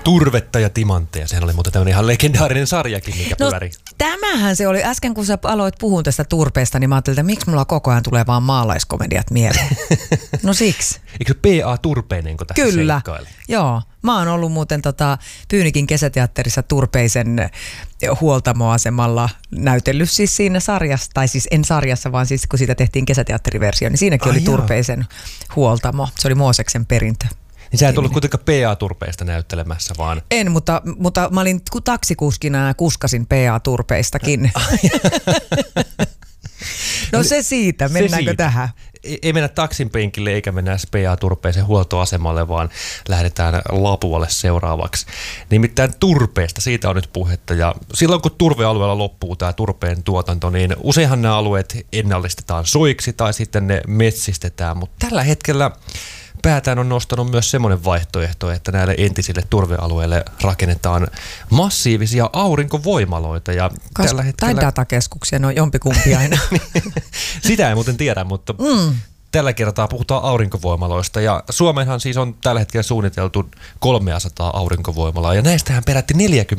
Turvetta ja timantteja. Sehän oli muuten tämmöinen ihan legendaarinen sarjakin, mikä pyöri. Tämähän se oli. Äsken kun sä aloit puhua tästä turpeesta, niin mä ajattelin, että miksi mulla koko ajan tulee vaan maalaiskomediat mieleen. No siksi. Eikö P.A. Turpeinen, kun tässä seikkaili? Joo. Mä oon ollut muuten Pyynikin kesäteatterissa Turpeisen huoltamoasemalla näytellyt siis siinä sarjassa, tai siis en sarjassa, vaan siis kun siitä tehtiin kesäteatteriversio, niin siinäkin oli Turpeisen huoltamo. Se oli Mooseksen perintö. Niin sä et ollut kuitenkaan P.A. Turpeista näyttelemässä, vaan... En, mutta mä olin taksikuskina ja kuskasin P.A. Turpeistakin. No se siitä, mennäänkö tähän? Ei mennä taksin penkille eikä mennä P.A. Turpeisen huoltoasemalle, vaan lähdetään Lapualle seuraavaksi. Nimittäin turpeesta, siitä on nyt puhetta. Ja silloin kun turvealueella loppuu tämä turpeen tuotanto, niin useinhan nämä alueet ennallistetaan soiksi tai sitten ne metsistetään. Mutta tällä hetkellä päätään on nostanut myös semmoinen vaihtoehto, että näille entisille turvealueille rakennetaan massiivisia aurinkovoimaloita. Ja tällä hetkellä... Tai datakeskuksia, no jompikumpi aina. Sitä ei muuten tiedä, mutta tällä kertaa puhutaan aurinkovoimaloista. Ja Suomeenhan siis on tällä hetkellä suunniteltu 300 aurinkovoimalaa ja näistähän peräti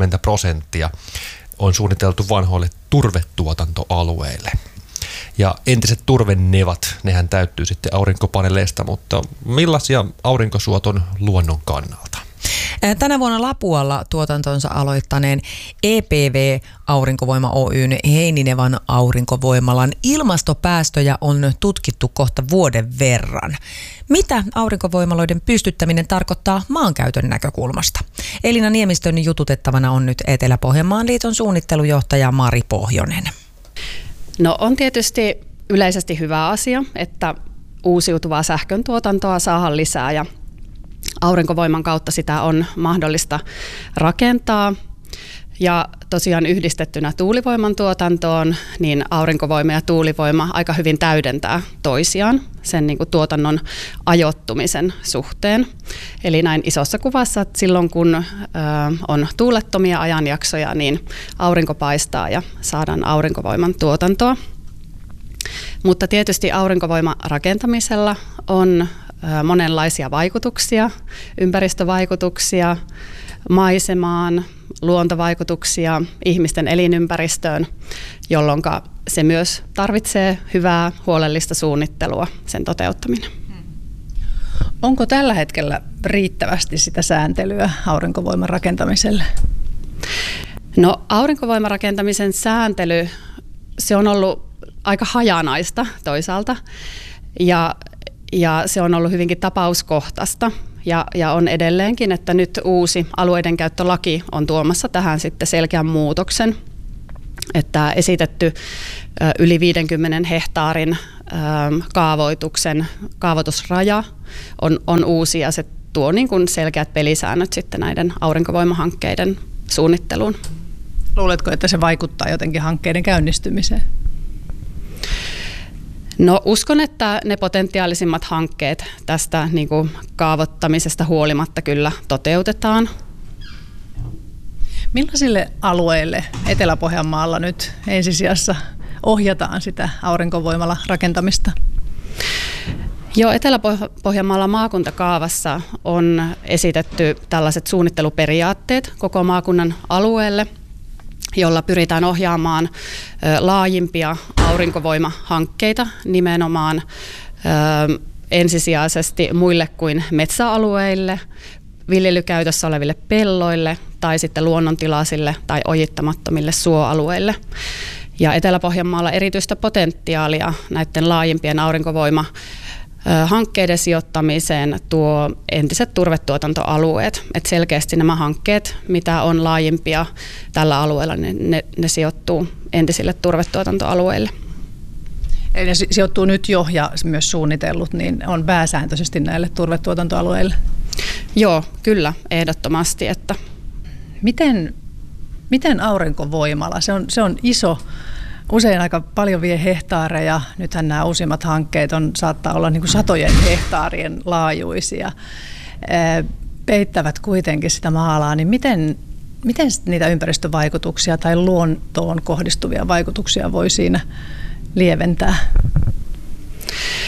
40% on suunniteltu vanhoille turvetuotantoalueille. Ja entiset turvenevat, nehän täyttyy sitten aurinkopaneeleista, mutta millaisia aurinkosuot on luonnon kannalta? Tänä vuonna Lapualla tuotantonsa aloittaneen EPV-aurinkovoima Oyn Heininevan aurinkovoimalan ilmastopäästöjä on tutkittu kohta vuoden verran. Mitä aurinkovoimaloiden pystyttäminen tarkoittaa maankäytön näkökulmasta? Elina Niemistön jututettavana on nyt Etelä-Pohjanmaan liiton suunnittelujohtaja Mari Pohjonen. No on tietysti yleisesti hyvä asia, että uusiutuvaa sähkön tuotantoa saadaan lisää ja aurinkovoiman kautta sitä on mahdollista rakentaa. Ja tosiaan yhdistettynä tuulivoiman tuotantoon, niin aurinkovoima ja tuulivoima aika hyvin täydentää toisiaan sen niin kuin tuotannon ajoittumisen suhteen. Eli näin isossa kuvassa, että silloin kun on tuulettomia ajanjaksoja, niin aurinko paistaa ja saadaan aurinkovoiman tuotantoa. Mutta tietysti aurinkovoimarakentamisella on monenlaisia vaikutuksia, ympäristövaikutuksia, maisemaan, luontovaikutuksia ihmisten elinympäristöön, jolloin se myös tarvitsee hyvää, huolellista suunnittelua sen toteuttaminen. Onko tällä hetkellä riittävästi sitä sääntelyä aurinkovoiman rakentamiselle? No aurinkovoimarakentamisen sääntely, se on ollut aika hajanaista toisaalta ja se on ollut hyvinkin tapauskohtaista. Ja on edelleenkin, että nyt uusi alueidenkäyttölaki on tuomassa tähän sitten selkeän muutoksen, että esitetty yli 50 hehtaarin kaavoitusraja on uusi ja se tuo niin kuin selkeät pelisäännöt sitten näiden aurinkovoimahankkeiden suunnitteluun. Luuletko, että se vaikuttaa jotenkin hankkeiden käynnistymiseen? No uskon, että ne potentiaalisimmat hankkeet tästä niin kuin kaavoittamisesta huolimatta kyllä toteutetaan. Millaisille alueille Etelä-Pohjanmaalla nyt ensisijassa ohjataan sitä aurinkovoimalla rakentamista? Joo, Etelä-Pohjanmaalla maakuntakaavassa on esitetty tällaiset suunnitteluperiaatteet koko maakunnan alueelle, jolla pyritään ohjaamaan laajimpia aurinkovoimahankkeita nimenomaan ensisijaisesti muille kuin metsäalueille, viljelykäytössä oleville pelloille tai sitten luonnontilaisille tai ojittamattomille suoalueille. Ja Etelä-Pohjanmaalla erityistä potentiaalia näiden laajimpien aurinkovoimahankkeiden sijoittamiseen tuo entiset turvetuotantoalueet. Et selkeästi nämä hankkeet, mitä on laajimpia tällä alueella, niin ne sijoittuu entisille turvetuotantoalueille. Eli ne sijoittuu nyt jo ja myös suunnitellut, niin on pääsääntöisesti näille turvetuotantoalueille? Joo, kyllä, ehdottomasti. Että. Miten aurinkovoimala? Se on iso, usein aika paljon vie hehtaareja. Nythän nämä uusimmat hankkeet saattaa olla niin kuin satojen hehtaarien laajuisia. Peittävät kuitenkin sitä maa-alaa, niin miten niitä ympäristövaikutuksia tai luontoon kohdistuvia vaikutuksia voi siinä lieventää?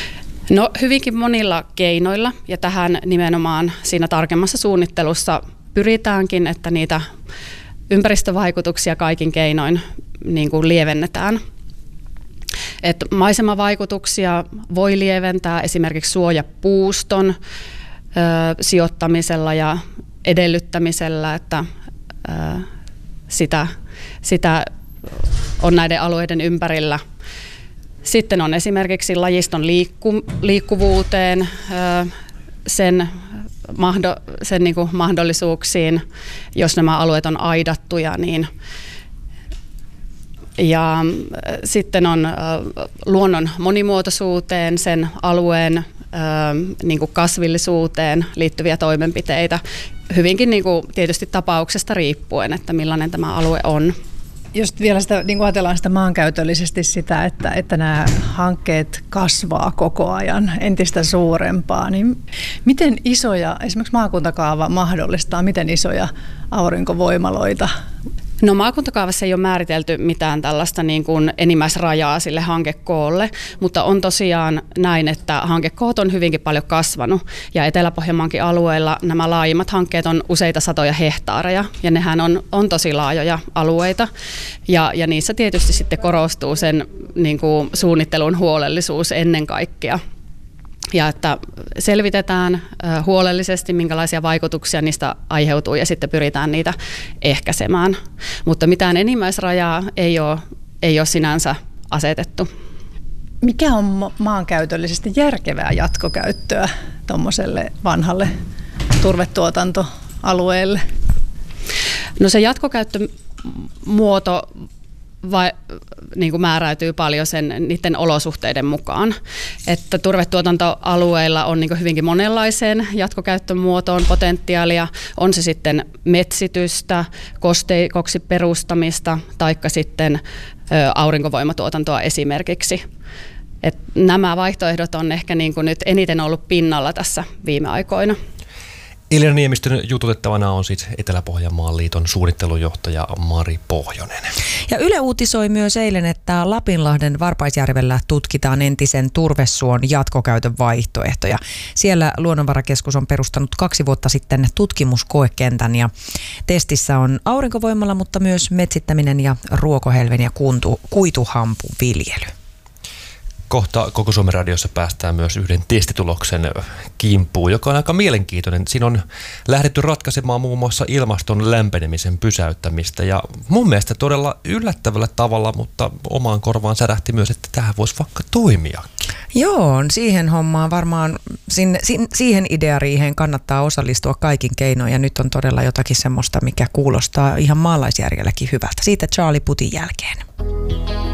No hyvinkin monilla keinoilla ja tähän nimenomaan siinä tarkemmassa suunnittelussa pyritäänkin, että niitä ympäristövaikutuksia kaikin keinoin niin kuin lievennetään. Et maisemavaikutuksia voi lieventää esimerkiksi suojapuuston sijoittamisella ja edellyttämisellä, että sitä on näiden alueiden ympärillä. Sitten on esimerkiksi lajiston liikkuvuuteen, sen niin kuin mahdollisuuksiin, jos nämä alueet on aidattuja, niin ja sitten on luonnon monimuotoisuuteen, sen alueen niin kuin kasvillisuuteen liittyviä toimenpiteitä, hyvinkin niin kuin tietysti tapauksesta riippuen, että millainen tämä alue on. Jos vielä sitä, niin ajatellaan sitä maankäytöllisesti sitä, että nämä hankkeet kasvaa koko ajan entistä suurempaa, niin miten isoja, esimerkiksi maakuntakaava mahdollistaa, miten isoja aurinkovoimaloita? No maakuntakaavassa ei ole määritelty mitään tällaista niin kuin enimmäisrajaa sille hankekoolle, mutta on tosiaan näin, että hankekoot on hyvinkin paljon kasvanut ja Etelä-Pohjanmaankin alueella nämä laajimmat hankkeet on useita satoja hehtaareja ja nehän on tosi laajoja alueita ja niissä tietysti sitten korostuu sen niin kuin suunnittelun huolellisuus ennen kaikkea. Ja että selvitetään huolellisesti, minkälaisia vaikutuksia niistä aiheutuu ja sitten pyritään niitä ehkäisemään. Mutta mitään enimmäisrajaa ei ole sinänsä asetettu. Mikä on maankäytöllisesti järkevää jatkokäyttöä tuommoiselle vanhalle turvetuotantoalueelle? No se jatkokäyttömuoto niin kuin määräytyy paljon niiden olosuhteiden mukaan. Että turvetuotantoalueilla on niin kuin hyvinkin monenlaiseen jatkokäyttömuotoon potentiaalia. On se sitten metsitystä, kosteikoksi perustamista taikka sitten aurinkovoimatuotantoa esimerkiksi. Et nämä vaihtoehdot on ehkä niin kuin nyt eniten ollut pinnalla tässä viime aikoina. Elina Niemistön jututettavana on siis Etelä-Pohjanmaan liiton suunnittelujohtaja Mari Pohjonen. Ja Yle uutisoi myös eilen, että Lapinlahden Varpaisjärvellä tutkitaan entisen turvesuon jatkokäytön vaihtoehtoja. Siellä Luonnonvarakeskus on perustanut 2 vuotta sitten tutkimuskoekentän ja testissä on aurinkovoimalla, mutta myös metsittäminen ja ruokohelven ja kuituhampun viljely. Kohta Koko Suomen radiossa päästään myös yhden testituloksen kimppuun, joka on aika mielenkiintoinen. Siinä on lähdetty ratkaisemaan muun muassa ilmaston lämpenemisen pysäyttämistä ja mun mielestä todella yllättävällä tavalla, mutta omaan korvaan särähti myös, että tähän voisi vaikka toimiakin. Joo, siihen hommaan varmaan, siihen ideariiheen kannattaa osallistua kaikin keinoin ja nyt on todella jotakin semmoista, mikä kuulostaa ihan maalaisjärjelläkin hyvältä. Siitä Charlie Putin jälkeen.